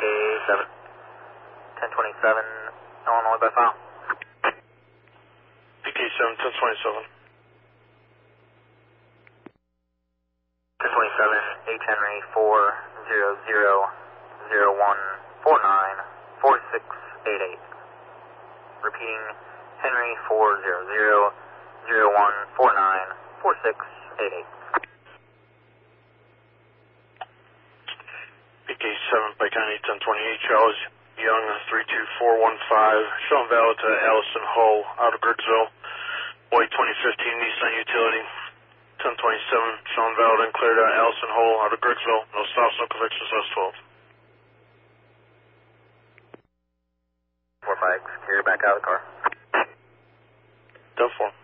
PK7, 1027, Illinois by file. PK7, 1027. 1027, H. Henry 40001494688. Repeating, Henry 40001494688. PK7 by County 1028, Charles Young 32415, showing valid to Allison Hull out of Griggsville, white 2015 Nissan Utility. 1027, showing valid and cleared out Allison Hull out of Griggsville, no stops, no convictions, S12. 45, carry back out of the car. 10-4.